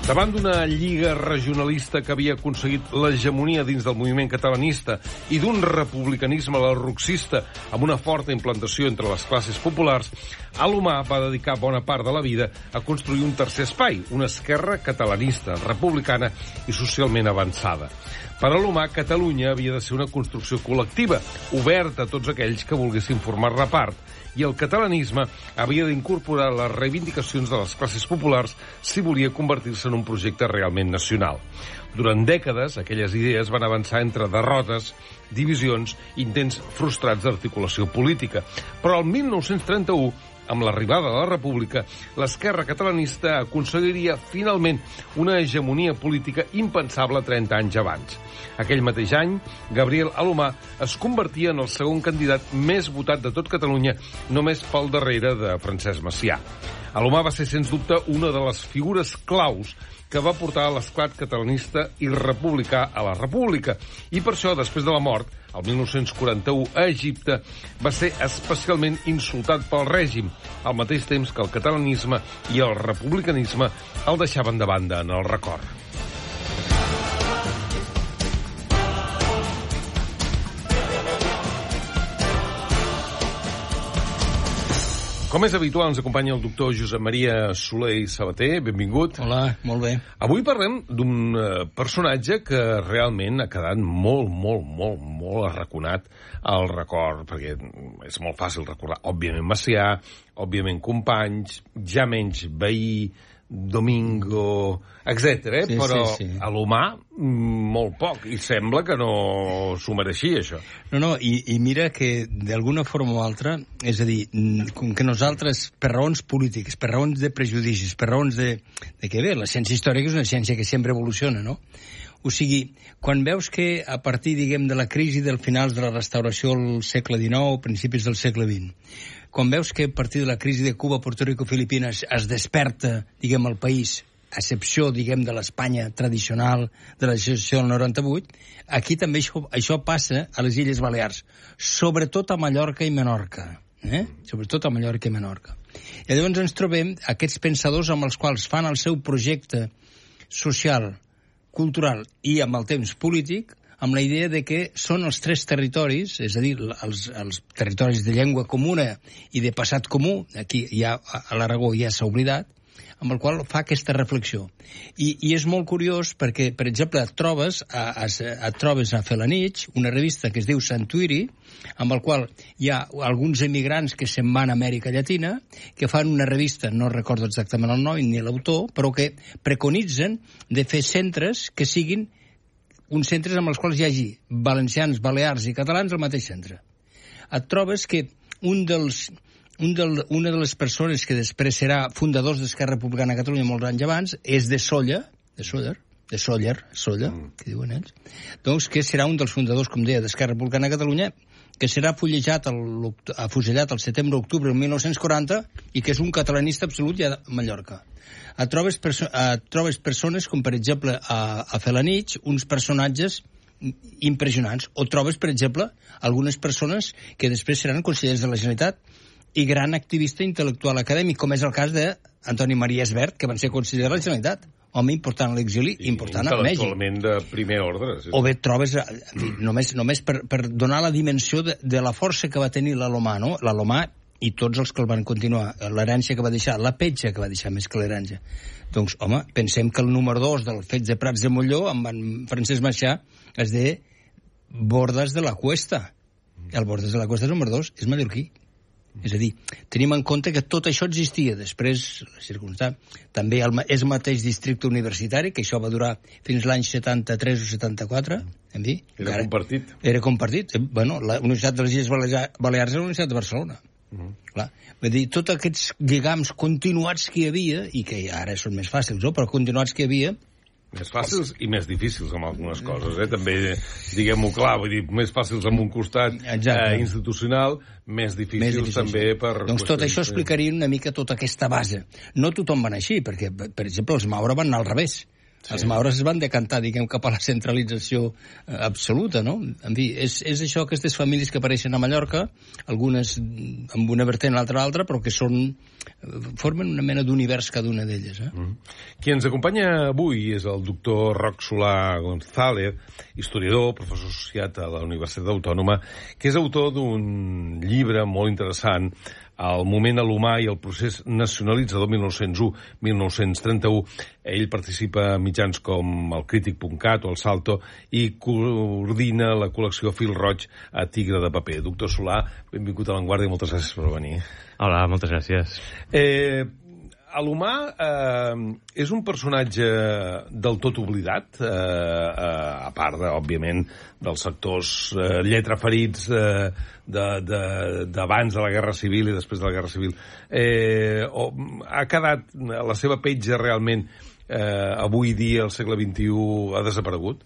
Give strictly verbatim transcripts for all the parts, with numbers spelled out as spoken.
Davant d'una lliga regionalista que havia aconseguit l'hegemonia dins del moviment catalanista i d'un republicanisme lerroxista amb una forta implantació entre les classes populars, Alomar va dedicar bona part de la vida a construir un tercer espai, una esquerra catalanista, republicana i socialment avançada. Per Alomar, Catalunya havia de ser una construcció col·lectiva, oberta a tots aquells que volguessin formar-ne part, i el catalanisme havia d'incorporar les reivindicacions de les classes populars si volia convertir-se en un projecte realment nacional. Durant dècades, aquelles idees van avançar entre derrotes, divisions i intents frustrats d'articulació política. Però el mil nou-cents trenta-u, amb l'arribada de la República, l'esquerra catalanista aconseguiria finalment una hegemonia política impensable trenta anys abans. Aquell mateix any, Gabriel Alomar es convertia en el segon candidat més votat de tot Catalunya, només pel darrere de Francesc Macià. Alomar va ser, sens dubte, una de les figures claus que va portar a l'esclat catalanista i republicà a la República. I per això, després de la mort, el mil nou-cents quaranta-u, a Egipte, va ser especialment insultat pel règim, al mateix temps que el catalanisme i el republicanisme el deixaven de banda en el record. Com és habitual, ens acompanya el doctor Josep Maria Soler i Sabater. Benvingut. Hola, molt bé. Avui parlem d'un personatge que realment ha quedat molt, molt, molt, molt arraconat al record, perquè és molt fàcil recordar, òbviament, Macià, òbviament, Companys, ja menys Veí, Domingo, etcètera. Eh? Sí, Però sí, sí. Alomar, molt poc, i sembla que no s'ho mereixia, això. No, no, i, i mira que d'alguna forma o altra, és a dir, com que nosaltres, per raons polítiques, per raons de prejudicis, per raons de, de que bé, la ciència històrica és una ciència que sempre evoluciona, no? O sigui, quan veus que a partir, diguem, de la crisi del finals de la restauració al segle dinou, principis del segle vint, quan veus que a partir de la crisi de Cuba, Puerto Rico, Filipines, es desperta, diguem, el país, a excepció, diguem, de l'Espanya tradicional de la legislació del noranta-vuit, aquí també això, això passa a les Illes Balears, sobretot a Mallorca i Menorca. Eh? Sobretot a Mallorca i Menorca. I llavors ens trobem aquests pensadors amb els quals fan el seu projecte social, cultural i amb el temps polític, amb la idea de que són els tres territoris, és a dir, els, els territoris de llengua comuna i de passat comú, aquí ja a l'Aragó ja s'ha oblidat, amb el qual fa aquesta reflexió. I, i és molt curiós perquè, per exemple, et trobes a, a, et trobes a Felanitx, una revista que es diu Santuiri, amb el qual hi ha alguns emigrants que se'n van a Amèrica Llatina, que fan una revista, no recordo exactament el nom ni l'autor, però que preconitzen de fer centres que siguin uns centres amb els quals hi hagi valencians, balears i catalans al mateix centre. Et trobes que un dels, un del, una de les persones que després serà fundadors d'Esquerra Republicana a Catalunya molts anys abans és de Sóller, de Sóller, de Sóller, Sóller, mm. que diuen ells, doncs que serà un dels fundadors, com deia, d'Esquerra Republicana a Catalunya, que serà fullejat el, afusellat el setembre-octubre del mil nou-cents quaranta i que és un catalanista absolut ja a Mallorca. Et trobes, perso et trobes persones com, per exemple, a, a Felanitx, uns personatges impressionants. O trobes, per exemple, algunes persones que després seran consellers de la Generalitat i gran activista intel·lectual acadèmic, com és el cas d'Antoni Maria Esbert, que van ser conseller de la Generalitat. Home important a l'exili, important a Mèxic. Intel·lectualment de primer ordre. Sí. O bé et trobes, només, només per, per donar la dimensió de, de la força que va tenir l'Alomar, no? L'Alomar i tots els que el van continuar, l'herència que va deixar, la petja que va deixar més que l'herència. Doncs, home, pensem que el número dos del Fets de Prats de Molló, amb en Francesc Macià, es de Bordes de la Cuesta. El Bordes de la Cuesta número dos és mallorquí. És a dir, tenim en compte que tot això existia. Després, la circumstància, també el, és el mateix districte universitari, que això va durar fins l'any setanta-tres o setanta-quatre. En fi, era encara, compartit. Era compartit. Bueno, la Universitat de les Illes Balears era la Universitat de Barcelona. Uh -huh. Clar. Vull dir, tots aquests lligams continuats que hi havia, i que ara són més fàcils, no? Però continuats que hi havia, més fàcils i més difícils amb algunes coses, eh? També, diguem-ho clar, vull dir, més fàcils amb un costat eh, institucional, més difícils, més difícils també per... Doncs tot això explicaria una mica tota aquesta base. No tothom va anar així, perquè, per exemple, els Maura van anar al revés. Sí. Els maures es van decantar, diguem, cap a la centralització eh, absoluta, no? En fi, és, és això, aquestes famílies que apareixen a Mallorca, algunes amb una vertent, l'altra l'altra, però que són, formen una mena d'univers cada una d'elles. Eh? Mm. Qui ens acompanya avui és el doctor Roc Solà González, historiador, professor associat a la Universitat Autònoma, que és autor d'un llibre molt interessant, El moment a l'humà i el procés nacionalitzador mil nou-cents u a mil nou-cents trenta-u. Ell participa a mitjans com el Crític punt cat o el Salto i coordina la col·lecció Fil Roig a Tigre de Paper. Doctor Solà, benvingut a l'Avantguàrdia i moltes gràcies per venir. Hola, moltes gràcies. Eh, l'humà eh, és un personatge del tot oblidat, eh, eh, a part, de, òbviament, dels sectors eh, lletraferits eh, d'abans de, de, de la Guerra Civil i després de la Guerra Civil. Eh, o, ha quedat la seva petja realment eh, avui dia, al segle vint-i-u, ha desaparegut?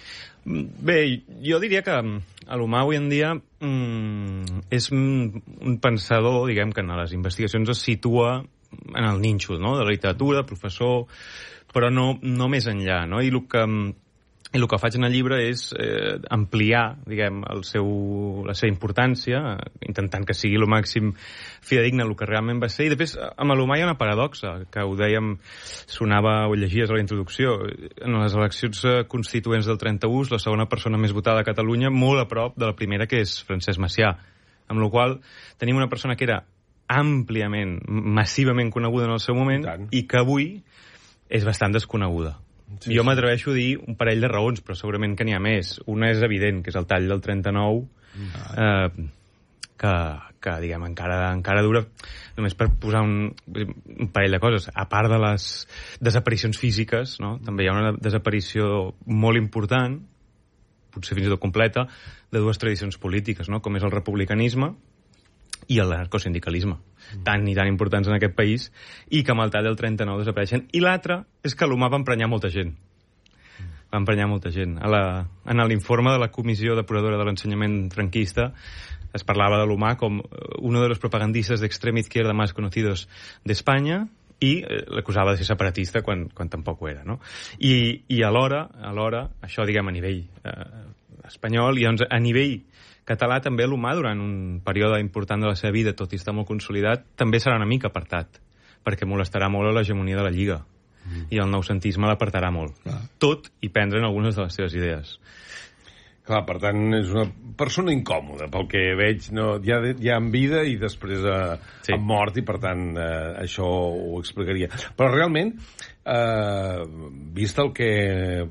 Bé, jo diria que l'humà avui en dia mm, és un pensador, diguem, que en les investigacions es situa en el nínxol, no?, de la literatura, professor, però no, no més enllà, no? I el que, i el que faig en el llibre és eh, ampliar, diguem, el seu, la seva importància, intentant que sigui el màxim fidedigna el que realment va ser. I després, amb l'humà hi ha una paradoxa, que ho dèiem, sonava, ho llegies a la introducció, en les eleccions constituents del trenta-u, la segona persona més votada a Catalunya, molt a prop de la primera, que és Francesc Macià. Amb la qual tenim una persona que era àmpliament, massivament coneguda en el seu moment i que avui és bastant desconeguda. Sí, jo sí. m'atreveixo a dir un parell de raons, però segurament que n'hi ha més. Una és evident, que és el tall del trenta-nou, eh, que, que diguem, encara, encara dura, només per posar un, un parell de coses. A part de les desaparicions físiques, no? També hi ha una desaparició molt important, potser fins i tot completa, de dues tradicions polítiques, no? Com és el republicanisme i l'anarcosindicalisme, mm. tan i tan importants en aquest país, i que amb el tall del trenta-nou desapareixen. I l'altre és que l'humà va emprenyar molta gent. Mm. Va emprenyar molta gent. A la, en l'informe de la Comissió Depuradora de l'Ensenyament franquista es parlava de l'humà com uno de los propagandistas de extrema izquierda más conocidos de España, i eh, l'acusava de ser separatista quan, quan tampoc ho era, no? I, i alhora, alhora, això, diguem, a nivell eh, espanyol, i doncs a nivell català també l'humà, durant un període important de la seva vida, tot i estar molt consolidat, també serà una mica apartat, perquè molestarà molt a l'hegemonia de la Lliga. Mm. I el noucentisme l'apartarà molt. Clar. Tot i prendre'n algunes de les seves idees. Clar, per tant, és una persona incòmoda, pel que veig, no, ja, ja en vida i després eh, sí. en mort, i per tant eh, això ho explicaria. Però realment, eh, vist el que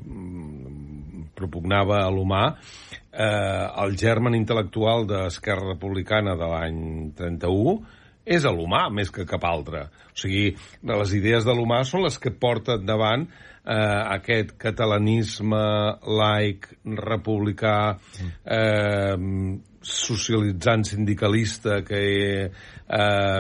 propugnava a l'humà, eh, el germen intel·lectual d'Esquerra Republicana de l'any trenta-u és a l'humà més que cap altre. O sigui, les idees de l'humà són les que porta endavant eh, aquest catalanisme laic, republicà, eh, socialitzant sindicalista que eh,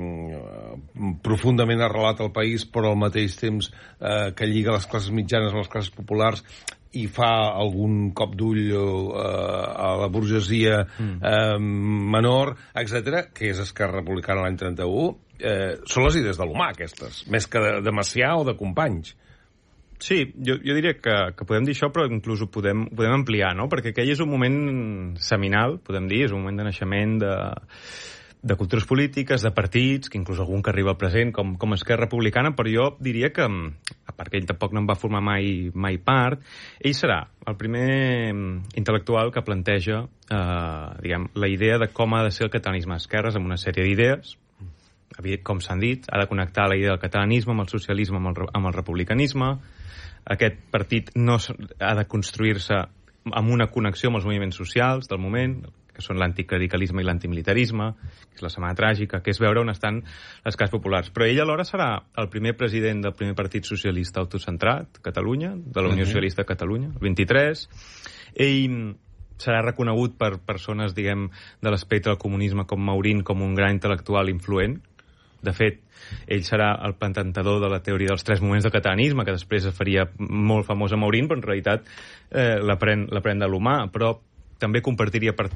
profundament arrelat al país, però al mateix temps eh, que lliga les classes mitjanes amb les classes populars i fa algun cop d'ull eh, a la burgesia eh, menor, etcètera, que és Esquerra Republicana l'any trenta-u, eh, són les idees de l'humà, aquestes, més que de, de Macià o de Companys. Sí, jo, jo diria que, que podem dir això, però inclús ho podem, ho podem ampliar, no? Perquè aquell és un moment seminal, podem dir, és un moment de naixement de, de cultures polítiques, de partits, que inclús algun que arriba al present, com, com Esquerra Republicana, però jo diria que, a part que ell tampoc no en va formar mai, mai part, ell serà el primer intel·lectual que planteja eh, diguem, la idea de com ha de ser el catalanisme d'esquerres amb una sèrie d'idees, com s'han dit, ha de connectar la idea del catalanisme amb el socialisme, amb el, amb el republicanisme. Aquest partit no ha de construir-se amb una connexió amb els moviments socials del moment, que són l'anticlericalisme i l'antimilitarisme, que és la setmana tràgica, que és veure on estan les classes populars. Però ell alhora serà el primer president del primer partit socialista autocentrat, Catalunya, de la Unió uh-huh. Socialista de Catalunya, el vint-i-tres. Ell serà reconegut per persones, diguem, de l'espectre del comunisme com Maurín, com un gran intel·lectual influent. De fet, ell serà el patentador de la teoria dels tres moments del catalanisme, que després es faria molt famós a Maurín, però en realitat eh, l'aprèn de l'humà, però també compartiria partit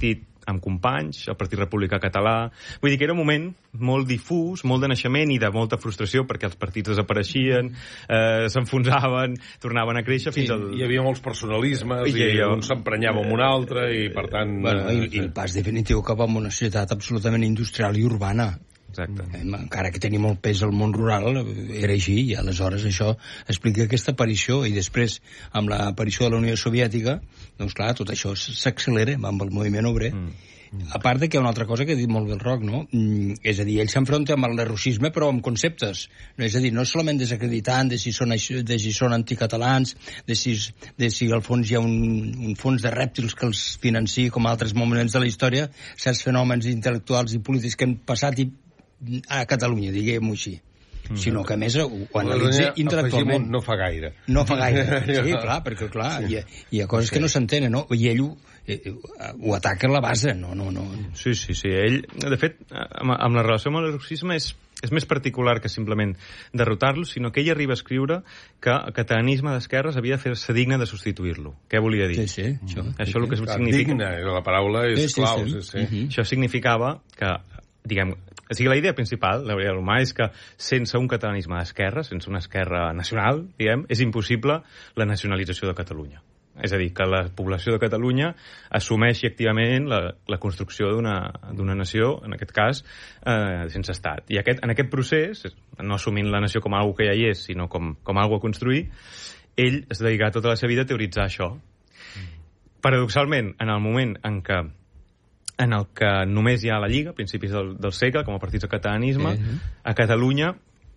amb companys, el Partit Republicà Català... Vull dir que era un moment molt difús, molt de naixement i de molta frustració, perquè els partits desapareixien, eh, s'enfonsaven, tornaven a créixer sí, fins al... Hi havia molts personalismes, i, i havia... un s'emprenyava amb un altre, i per tant... Bueno, i, i el pas definitiu cap a una societat absolutament industrial i urbana. Exacte. Encara que tenia molt pes al món rural, era així, i aleshores això explica aquesta aparició, i després, amb l'aparició de la Unió Soviètica, doncs clar, tot això s'accelera amb el moviment obrer. Mm. Mm. A part de que hi ha una altra cosa que ha dit molt bé el Roc, no? Mm, és a dir, ell s'enfronta amb el lerroxisme, però amb conceptes. No, és a dir, no solament desacreditant de si són, de si són anticatalans, de si, de si al fons hi ha un, un fons de rèptils que els financia, com altres moments de la història, certs fenòmens intel·lectuals i polítics que han passat i a Catalunya, diguem-ho així. Mm. Sinó que a més ho, ho analitza intel·lectualment. No fa gaire. No fa gaire, sí, clar, perquè clar, sí. hi, ha, hi ha coses sí. que no s'entenen, no? I ell ho, eh, ho ataca a la base, no, no, no. Sí, sí, sí. Ell, de fet, amb, amb la relació amb el lerroxisme és, és més particular que simplement derrotar-lo, sinó que ell arriba a escriure que el catalanisme d'esquerres havia de fer-se digne de substituir-lo. Què volia dir? Sí, sí. Això, mm. això el que clar, significa... Digne, la paraula és sí, clau. Sí, sí. Sí, sí. Uh-huh. Això significava que, diguem, o sigui, la idea principal de Gabriel Humà és que sense un catalanisme d'esquerra, sense una esquerra nacional, diguem, és impossible la nacionalització de Catalunya. És a dir, que la població de Catalunya assumeixi activament la, la construcció d'una nació, en aquest cas, eh, sense estat. I aquest, en aquest procés, no assumint la nació com a algo que ja hi és, sinó com, com a algo a construir, ell es dedicarà tota la seva vida a teoritzar això. Paradoxalment, en el moment en què en el que només hi ha la Lliga, a principis del, del segle, com a partits de catalanisme, uh-huh. a Catalunya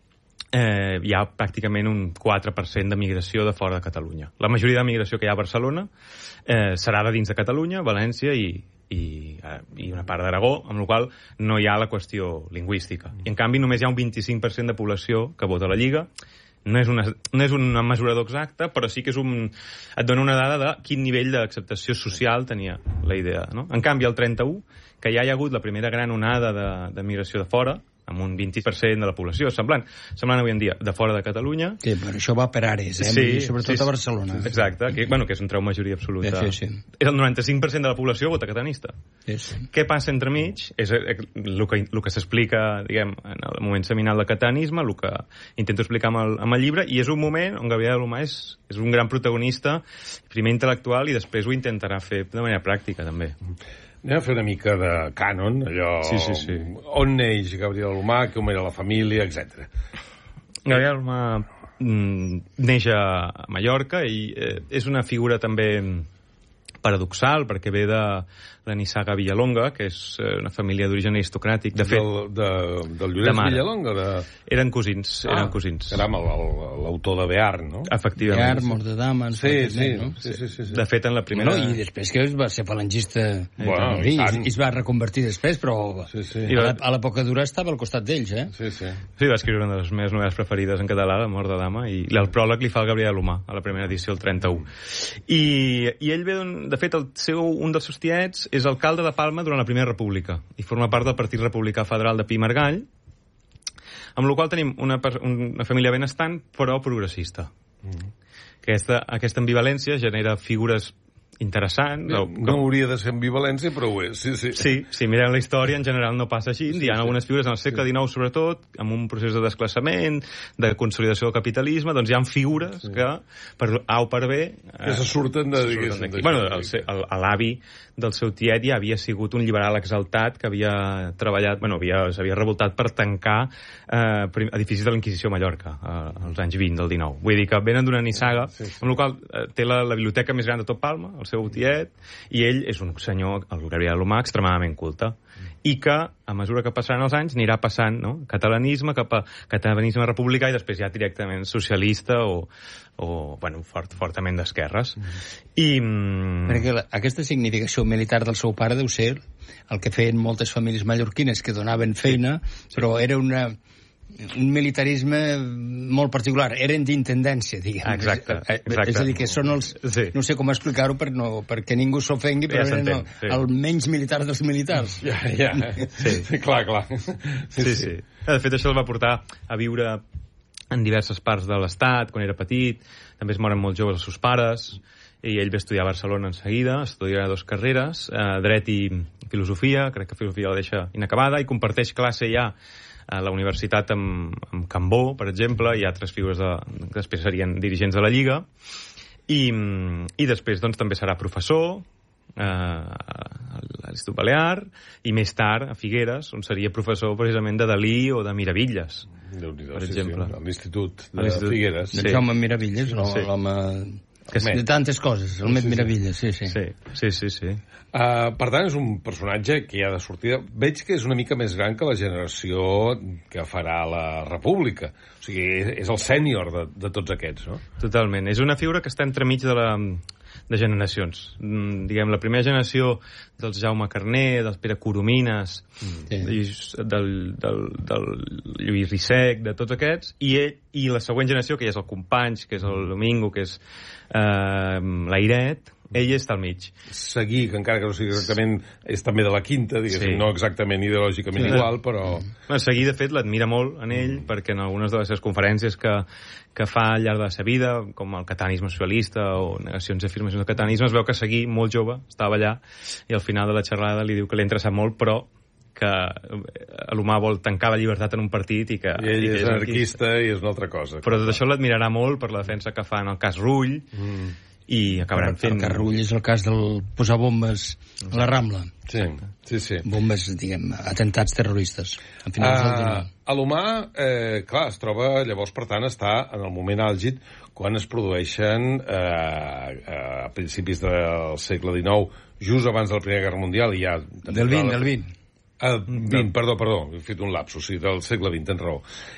eh, hi ha pràcticament un quatre per cent de migració de fora de Catalunya. La majoria de migració que hi ha a Barcelona eh, serà de dins de Catalunya, València i, i, eh, i una part d'Aragó, amb la qual no hi ha la qüestió lingüística. I en canvi només hi ha un vint-i-cinc per cent de població que vota a la Lliga. No és, una, no és un mesurador exacte, però sí que és un, et dona una dada de quin nivell d'acceptació social tenia la idea. No? En canvi, el trenta-u, que ja hi ha hagut la primera gran onada de, de migració de fora, amb un vint per cent de la població, semblant, semblant avui en dia, de fora de Catalunya. Sí, però això va per àrees, eh? Sí, sobretot sí, a Barcelona. Exacte, que, bueno, que és un treu majoria absoluta. Sí, sí, sí. És el noranta-cinc per cent de la població vota catalanista. Sí, sí. Què passa entremig? És el que, el que s'explica, diguem, en el moment seminal del catalanisme, el que intento explicar amb el, amb el llibre, i és un moment on Gabriel Humà és, és un gran protagonista, primer intel·lectual, i després ho intentarà fer de manera pràctica, també. Anem a fer una mica de cànon, allò... Sí, sí, sí. On neix Gabriel Humà, com era la família, etcètera. Gabriel Humà mm, neix a Mallorca i eh, és una figura també paradoxal, perquè ve de la Nissaga Villalonga, que és una família d'origen aristocràtic. De fet, del, de, del Llorenç de Villalonga? De... Eren cosins, ah, eren cosins. Caram, l'autor de Bearn, no? Efectivament. Bearn, Mort de Dama... Sí, sí, no? sí, sí, sí, sí. De fet, en la primera... Bueno, i després que va ser falangista... Bueno, i, i es va reconvertir després, però sí, sí. a l'època dura estava al costat d'ells, eh? Sí, sí. Sí, va escriure una de les meves novel·les preferides en català, La Mort de Dama, i el pròleg li fa el Gabriel Humà, a la primera edició, el trenta-u. I, i ell ve, de fet, el seu, un dels seus tiets és alcalde de Palma durant la Primera República i forma part del Partit Republicà Federal de Pi i Margall, amb la qual tenim una, una família benestant però progressista. Mm. Aquesta, aquesta ambivalència genera figures interessants. No, o, no hauria de ser ambivalència, però ho és. Sí, sí. Sí, si mirem la història, en general no passa així. Sí, hi ha sí. algunes figures en el segle dinou, sobretot, amb un procés de desclassament, de consolidació del capitalisme, doncs hi ha figures sí. que, per A o per B... Que se surten de... Se surten d'aquí. Bueno, l'avi del seu tiet ja havia sigut un liberal exaltat que havia treballat, bueno, s'havia revoltat per tancar eh, edificis de la Inquisició a Mallorca eh, als anys vint del dinou. Vull dir que venen d'una nissaga, sí, sí. amb la qual eh, té la, la biblioteca més gran de tot Palma, el seu tiet, i ell és un senyor, el Gabriel Humà, extremadament culte. I que, a mesura que passaran els anys, anirà passant, no?, catalanisme cap a catalanisme republicà i després ja directament socialista o, o bueno, fort, fortament d'esquerres. Mm. I... Perquè la, aquesta significació militar del seu pare deu ser el que feien moltes famílies mallorquines que donaven feina, sí. però era una... un militarisme molt particular, eren d'intendència, diguem. Exacte, exacte. És a dir, que són els... Sí. No sé com explicar-ho per no, perquè ningú s'ofengui, però ja eren el, sí. el menys militar dels militars. Ja, ja. Sí. sí, clar, clar. Sí, sí, sí. De fet, això el va portar a viure en diverses parts de l'Estat, quan era petit. També es moren molt joves els seus pares, i ell va estudiar a Barcelona en seguida, estudiarà dues carreres, eh, dret i filosofia, crec que filosofia la deixa inacabada, i comparteix classe ja a la universitat amb, amb Cambó, per exemple, i altres figures de, que després serien dirigents de la Lliga, i, i després doncs, també serà professor eh, a l'Institut Balear, i més tard a Figueres, on seria professor precisament de Dalí o de Miravilles, per exemple. Sí, sí, a l'Institut de Figueres. De Jaume Miravilles, l'home... Que és de tantes coses, el Met sí, Miravilles, sí, sí. Sí, sí, sí. sí. Uh, per tant, és un personatge que ja de sortida... Veig que és una mica més gran que la generació que farà la República. O sigui, és, és el sènior de, de tots aquests, no? Totalment. És una figura que està entremig de la... de generacions. Mm, diguem, la primera generació dels Jaume Carner, dels Pere Coromines, mm. del, del, del Lluís Rissec, de tots aquests, i, ell, i la següent generació, que ja és el Companys, que és el Domingo, que és eh, l'Airet, ell està al mig. Seguir, que encara que no sigui exactament, és també de la quinta, diguéssim, sí. No exactament ideològicament sí. Igual, però... No, Seguir, de fet, l'admira molt en ell, mm. perquè en algunes de les seves conferències que, que fa al llarg de la seva vida, com el catanisme socialista o negacions i afirmacions de catanisme, es veu que Seguir, molt jove, estava allà, i al final de la xerrada li diu que li ha interessat molt, però que l'humà vol tancar la llibertat en un partit i que... I ell i que és anarquista i és una altra cosa. Però tot això l'admirarà molt per la defensa que fa en el cas Rull, mm. i acabaran fent... El cas Rull és el cas del posar bombes a la Rambla. Sí, sí, sí. Bombes, diguem, atentats terroristes. A finals uh, del dia. A l'humà, eh, clar, es troba, llavors, per tant, està en el moment àlgid quan es produeixen eh, a principis del segle dinou, just abans de la Primera Guerra Mundial, i ja... Del vint, del vint. Uh, vint, perdó, perdó, he fet un lapsus, sí, del segle vint, tens raó.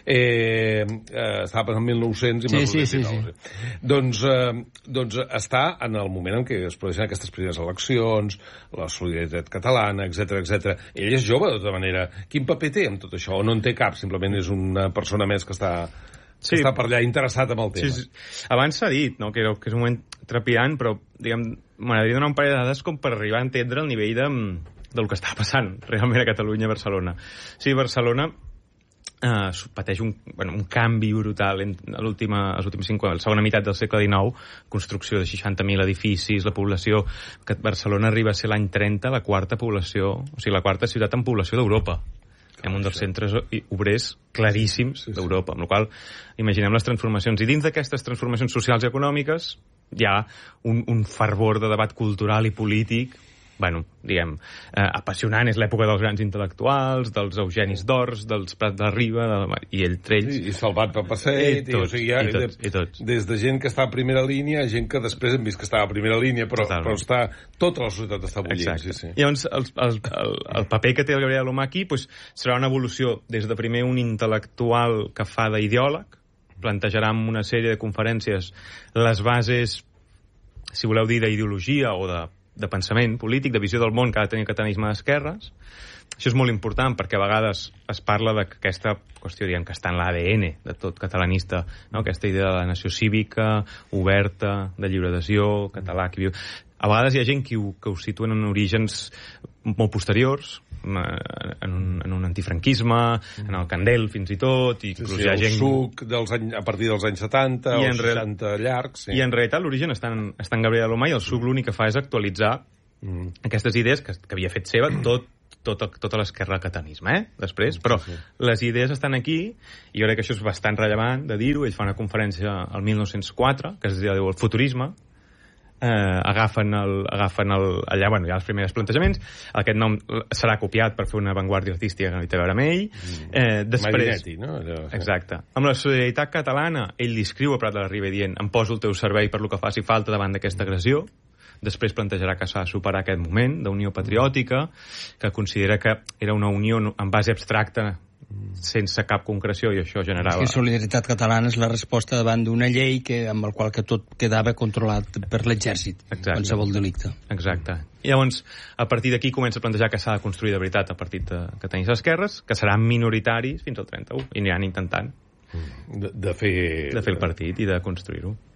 Eh, eh, estava passant mil nou-cents i sí, sí, sí, sí. Doncs, eh, doncs està en el moment en què es produeixen aquestes primeres eleccions, la solidaritat catalana, etcètera, etcètera. Ell és jove, de tota manera. Quin paper té amb tot això? O no en té cap? Simplement és una persona més que està... Sí. Està per allà interessat en el tema. Sí, sí. Abans s'ha dit, no?, que, era, que és un moment trepidant, però, diguem, m'agradaria donar un parell de dades com per arribar a entendre el nivell de... del que està passant realment a Catalunya i a Barcelona. Sí, Barcelona eh, pateix un, bueno, un canvi brutal en l'última, les últimes cinc, la segona meitat del segle dinou, construcció de seixanta mil edificis, la població, que Barcelona arriba a ser l'any trenta la quarta població, o sigui, la quarta ciutat en població d'Europa, en un dels centres obrers claríssims sí, sí. d'Europa, amb la qual imaginem les transformacions. I dins d'aquestes transformacions socials i econòmiques hi ha un, un fervor de debat cultural i polític, bueno, diguem, eh, apassionant. És l'època dels grans intel·lectuals, dels Eugenis d'Ors, dels Prat de la Riba, de... i entre ells... Sí, i Salvat Papasseit, i, tots, i, o sigui, ja, i, tots, de, i tots. Des de gent que està a primera línia, gent que després hem vist que estava a primera línia, però, però està, tota la societat està bullint. Sí, sí. Llavors, el, el, el, el paper que té el Gabriel Alomar aquí pues, serà una evolució des de primer un intel·lectual que fa d'ideòleg, plantejarà en una sèrie de conferències les bases, si voleu dir, d'ideologia o de de pensament polític, de visió del món que ha de tenir el catalanisme d'esquerres. Això és molt important perquè a vegades es parla d'aquesta qüestió, diguem, que està en l'A D N de tot catalanista, no? Aquesta idea de la nació cívica, oberta, de lliure adhesió, català que viu... A vegades hi ha gent que ho, que ho situen en orígens molt posteriors, en un, en un antifranquisme, en el Candel fins i tot, i inclús sí, sí, hi ha gent... El suc dels any, a partir dels anys setanta o seixanta llargs. Sí. I en realitat l'origen està en, està en Gabriel Alomar, i el suc l'únic que fa és actualitzar mm. aquestes idees que, que havia fet seva tot, tot, tota l'esquerra del catanisme, eh? Després, però sí, sí. les idees estan aquí, i jo crec que això és bastant rellevant de dir-ho. Ell fa una conferència al mil nou-cents quatre, que es diu el futurisme, Eh, agafen, el, agafen el, allà, bueno, hi ha els primers plantejaments, aquest nom serà copiat per fer una avantguàrdia artística que no hi té a veure amb ell. Eh, després, Marinetti, no? Allò, sí. Exacte. Amb la solidaritat catalana, ell li escriu a Prat de la Riba dient: em poso el teu servei per lo que faci falta davant d'aquesta agressió. Després plantejarà que s'ha de superar aquest moment d'unió patriòtica, que considera que era una unió en base abstracta, sense cap concreció, i això generava... És que Solidaritat Catalana és la resposta davant d'una llei que, amb el qual que tot quedava controlat per l'exèrcit, qualsevol delicte. Exacte. I llavors, a partir d'aquí comença a plantejar que s'ha de construir de veritat el partit de, que tenis d'esquerres, que seran minoritaris fins al trenta-u, i aniran intentant de, de fer... de fer el partit i de construir-ho.